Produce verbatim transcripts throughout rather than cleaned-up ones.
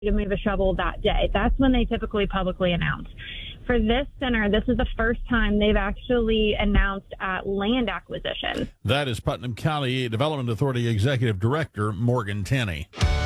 to move a shovel that day. That's when they typically publicly announce. For this center, this is the first time they've actually announced uh, land acquisition. That is Putnam County Development Authority Executive Director Morgan Tenney.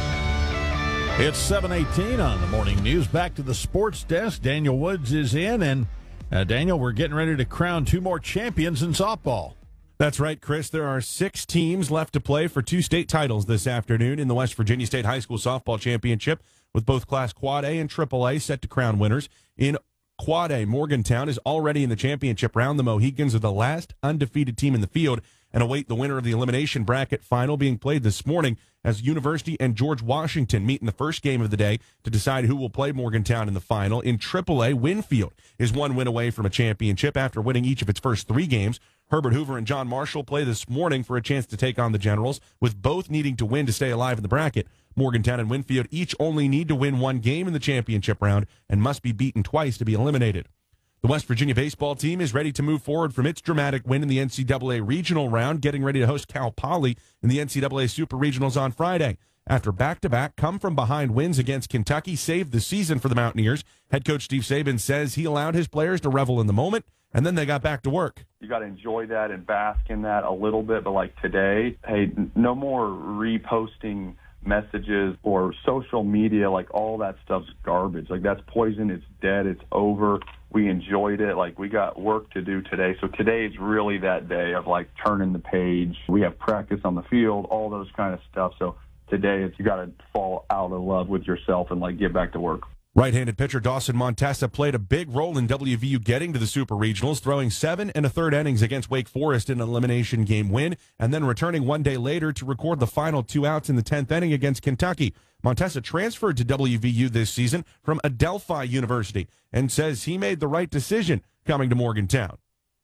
It's seven eighteen on the morning news. Back to the sports desk. Daniel Woods is in, and uh, Daniel, we're getting ready to crown two more champions in softball. That's right, Chris. There are six teams left to play for two state titles this afternoon in the West Virginia State High School Softball Championship, with both Class Quad A and Triple A set to crown winners. In Quad A, Morgantown is already in the championship round. The Mohicans are the last undefeated team in the field and await the winner of the elimination bracket final being played this morning as University and George Washington meet in the first game of the day to decide who will play Morgantown in the final. In Triple A, Winfield is one win away from a championship after winning each of its first three games. Herbert Hoover and John Marshall play this morning for a chance to take on the Generals, with both needing to win to stay alive in the bracket. Morgantown and Winfield each only need to win one game in the championship round and must be beaten twice to be eliminated. The West Virginia baseball team is ready to move forward from its dramatic win in the N C double A regional round, getting ready to host Cal Poly in the N C double A Super Regionals on Friday. After back-to-back come-from-behind wins against Kentucky saved the season for the Mountaineers, head coach Steve Saban says he allowed his players to revel in the moment, and then they got back to work. You got to enjoy that and bask in that a little bit, but like today, hey, no more reposting messages or social media. Like, all that stuff's garbage. Like, that's poison. It's dead. It's over. We enjoyed it. Like, we got work to do today. So today is really that day of, like, turning the page. We have practice on the field, all those kind of stuff. So today, it's, you got to fall out of love with yourself and, like, get back to work. Right-handed pitcher Dawson Montessa played a big role in W V U getting to the Super Regionals, throwing seven and a third innings against Wake Forest in an elimination game win, and then returning one day later to record the final two outs in the tenth inning against Kentucky. Montessa transferred to W V U this season from Adelphi University and says he made the right decision coming to Morgantown.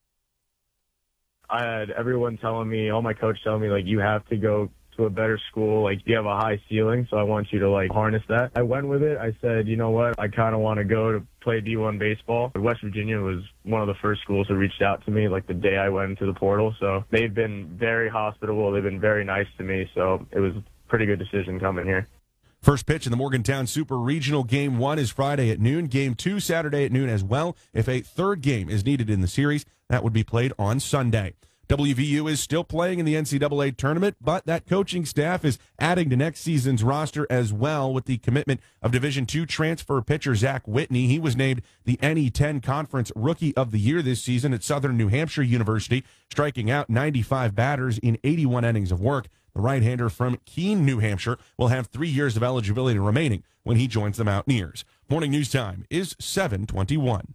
I had everyone telling me, all my coach telling me, like, you have to go to a better school, like, you have a high ceiling, so I want you to, like, harness that. I went with it. I said, you know what, I kind of want to go to play D one baseball. West Virginia was one of the first schools that reached out to me, like, the day I went into the portal, so they've been very hospitable. They've been very nice to me, so it was a pretty good decision coming here. First pitch in the Morgantown Super Regional Game one is Friday at noon. Game two Saturday at noon as well. If a third game is needed in the series, that would be played on Sunday. W V U is still playing in the N C double A tournament, but that coaching staff is adding to next season's roster as well with the commitment of Division two transfer pitcher Zach Whitney. He was named the N E ten Conference Rookie of the Year this season at Southern New Hampshire University, striking out ninety-five batters in eighty-one innings of work. The right-hander from Keene, New Hampshire, will have three years of eligibility remaining when he joins the Mountaineers. Morning news time is seven twenty-one.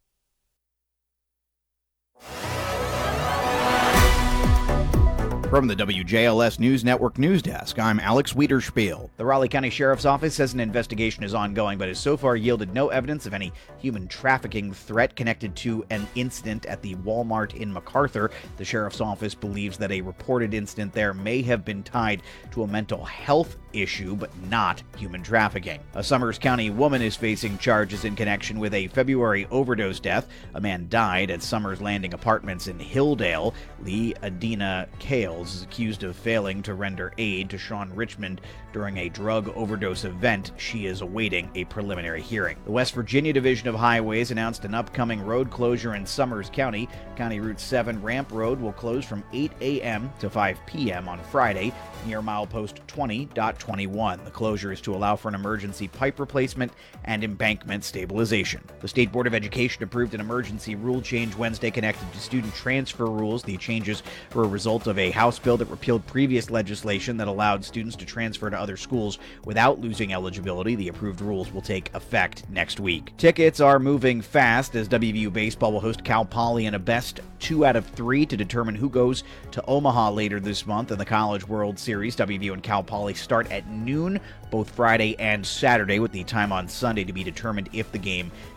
From the W J L S News Network News Desk, I'm Alex Wiederspiel. The Raleigh County Sheriff's Office says an investigation is ongoing, but has so far yielded no evidence of any human trafficking threat connected to an incident at the Walmart in MacArthur. The Sheriff's Office believes that a reported incident there may have been tied to a mental health issue, but not human trafficking. A Summers County woman is facing charges in connection with a February overdose death. A man died at Summers Landing Apartments in Hilldale. Lee Adina Kales is accused of failing to render aid to Sean Richmond during a drug overdose event. She is awaiting a preliminary hearing. The West Virginia Division of Highways announced an upcoming road closure in Summers County. County Route seven Ramp Road will close from eight a.m. to five p.m. on Friday near milepost twenty point twenty-one. The closure is to allow for an emergency pipe replacement and embankment stabilization. The State Board of Education approved an emergency rule change Wednesday connected to student transfer rules. The changes were a result of a House bill that repealed previous legislation that allowed students to transfer to other schools without losing eligibility. The approved rules will take effect next week. Tickets are moving fast as W V U baseball will host Cal Poly in a best two out of three to determine who goes to Omaha later this month in the College World Series. W V U and Cal Poly start at noon both Friday and Saturday, with the time on Sunday to be determined if the game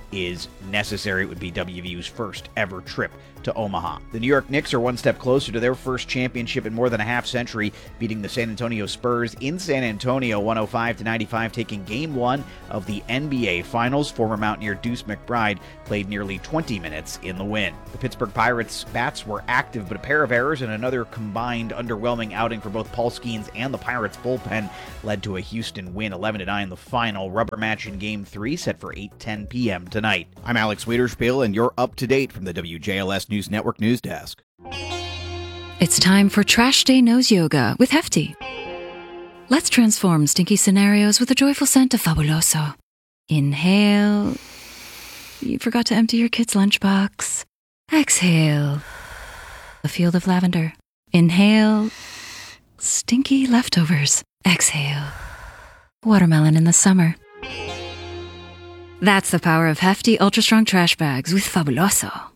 is necessary. It would be W V U's first ever trip to Omaha. The New York Knicks are one step closer to their first championship in more than a half century, beating the San Antonio Spurs in San Antonio one oh five to ninety-five, taking game one of the N B A Finals. Former Mountaineer Deuce McBride played nearly twenty minutes in the win. The Pittsburgh Pirates' bats were active, but a pair of errors and another combined underwhelming outing for both Paul Skeens and the Pirates bullpen led to a Houston win eleven to nine in the final. Rubber match in game three set for eight ten p.m. tonight. I'm Alex Wiederspiel, and you're up to date from the W J L S News Network News Desk. It's time for Trash Day Nose Yoga with Hefty. Let's transform stinky scenarios with a joyful scent of Fabuloso. Inhale. You forgot to empty your kid's lunchbox. Exhale. A field of lavender. Inhale. Stinky leftovers. Exhale. Watermelon in the summer. That's the power of Hefty Ultra Strong Trash Bags with Fabuloso.